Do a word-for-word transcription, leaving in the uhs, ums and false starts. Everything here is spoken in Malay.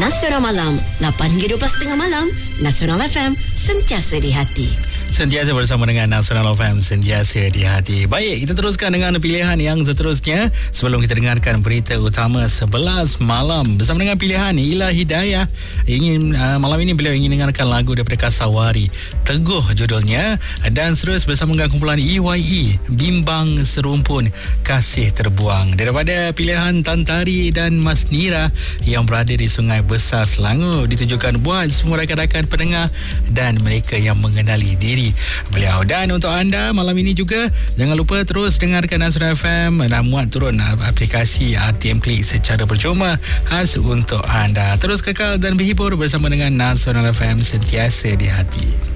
Nasional Malam, lapan hingga dua belas tiga puluh malam. Nasional F M, sentiasa di hati. Sentiasa bersama dengan Nasional F M, sentiasa di hati. Baik, kita teruskan dengan pilihan yang seterusnya sebelum kita dengarkan berita utama sebelas malam. Bersama dengan pilihan Ila Hidayah. Ingin uh, malam ini beliau ingin dengarkan lagu daripada Kasawari, Teguh judulnya, dan terus bersama dengan kumpulan E Y E, Bimbang Serumpun Kasih Terbuang. Daripada pilihan Tantari dan Mas Nira yang berada di Sungai Besar Selangor, ditujukan buat semua rakan-rakan pendengar dan mereka yang mengenali diri beliau. Dan untuk anda malam ini juga, jangan lupa terus dengarkan Nasional F M dan muat turun aplikasi R T M Klik secara percuma khas untuk anda. Terus kekal dan berhibur bersama dengan Nasional F M, sentiasa di hati.